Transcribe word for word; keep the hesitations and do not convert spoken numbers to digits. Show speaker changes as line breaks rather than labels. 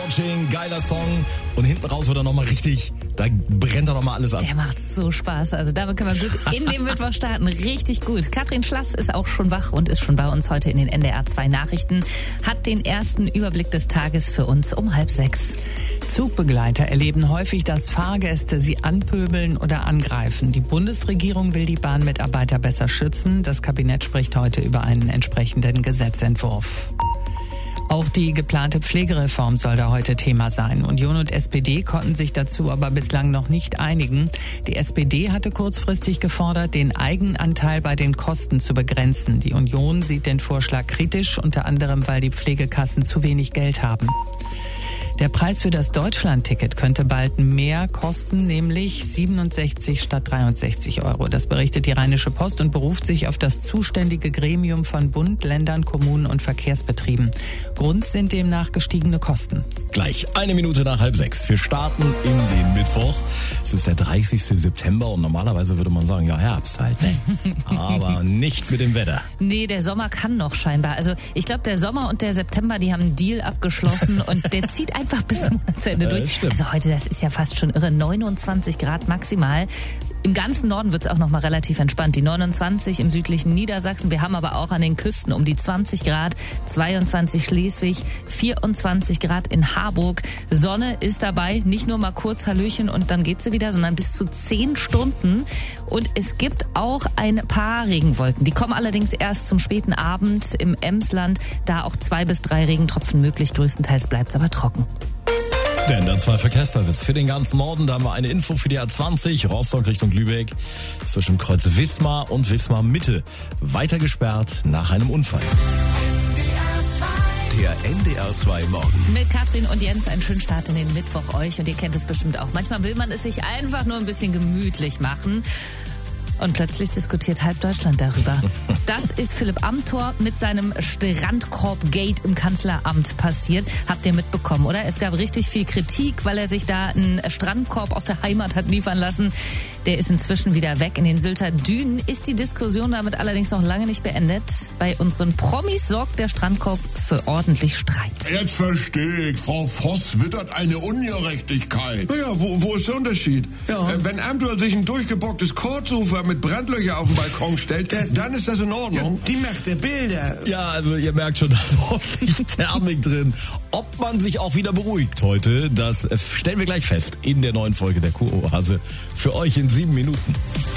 Searching, geiler Song. Und hinten raus wird er nochmal richtig, da brennt er nochmal alles ab.
Der macht so Spaß. Also damit können wir gut in den Mittwoch starten. Richtig gut. Katrin Schlass ist auch schon wach und ist schon bei uns heute in den N D R zwei Nachrichten. Hat den ersten Überblick des Tages für uns um halb sechs.
Zugbegleiter erleben häufig, dass Fahrgäste sie anpöbeln oder angreifen. Die Bundesregierung will die Bahnmitarbeiter besser schützen. Das Kabinett spricht heute über einen entsprechenden Gesetzentwurf. Auch die geplante Pflegereform soll da heute Thema sein. Union und S P D konnten sich dazu aber bislang noch nicht einigen. Die S P D hatte kurzfristig gefordert, den Eigenanteil bei den Kosten zu begrenzen. Die Union sieht den Vorschlag kritisch, unter anderem, weil die Pflegekassen zu wenig Geld haben. Der Preis für das Deutschland-Ticket könnte bald mehr kosten, nämlich siebenundsechzig statt dreiundsechzig Euro. Das berichtet die Rheinische Post und beruft sich auf das zuständige Gremium von Bund, Ländern, Kommunen und Verkehrsbetrieben. Grund sind demnach gestiegene Kosten.
Gleich eine Minute nach halb sechs. Wir starten in den Mittwoch. Es ist der dreißigste September und normalerweise würde man sagen, ja, Herbst halt, ne? Aber nicht mit dem Wetter.
Nee, der Sommer kann noch scheinbar. Also ich glaube, der Sommer und der September, die haben einen Deal abgeschlossen und der zieht einfach bis zum Monatsende
Ja,
durch.
stimmt.
Also heute, das ist ja fast schon irre, neunundzwanzig Grad maximal. Im ganzen Norden wird es auch noch mal relativ entspannt. Die neunundzwanzig im südlichen Niedersachsen. Wir haben aber auch an den Küsten um die zwanzig Grad, zweiundzwanzig Schleswig, vierundzwanzig Grad in Harburg. Sonne ist dabei, nicht nur mal kurz Hallöchen und dann geht sie wieder, sondern bis zu zehn Stunden. Und es gibt auch ein paar Regenwolken. Die kommen allerdings erst zum späten Abend im Emsland. Da auch zwei bis drei Regentropfen möglich. Größtenteils bleibt es aber trocken.
Der N D R zwei Verkehrsservice für den ganzen Norden. Da haben wir eine Info für die A zwanzig, Rostock Richtung Lübeck. Zwischen Kreuz Wismar und Wismar Mitte. Weiter gesperrt nach einem Unfall.
Der N D R zwei Morgen.
Mit Katrin und Jens einen schönen Start in den Mittwoch euch. Und ihr kennt es bestimmt auch. Manchmal will man es sich einfach nur ein bisschen gemütlich machen. Und plötzlich diskutiert halb Deutschland darüber. Das ist Philipp Amthor mit seinem Strandkorb-Gate im Kanzleramt passiert. Habt ihr mitbekommen, oder? Es gab richtig viel Kritik, weil er sich da einen Strandkorb aus der Heimat hat liefern lassen. Der ist inzwischen wieder weg. In den Sylter Dünen ist die Diskussion damit allerdings noch lange nicht beendet. Bei unseren Promis sorgt der Strandkorb für ordentlich Streit.
Jetzt verstehe ich, Frau Voss wittert eine Ungerechtigkeit.
Naja, wo, wo ist der Unterschied?
Ja.
Äh, wenn Amthor sich ein durchgebocktes Kordsofa mit Brandlöcher auf den Balkon stellt,
Das-
dann ist das in Ordnung.
Die macht der Bilder.
Ja, also ihr merkt schon, da ist ordentlich Thermik drin. Ob man sich auch wieder beruhigt heute, das stellen wir gleich fest in der neuen Folge der Kuroase für euch in sieben Minuten.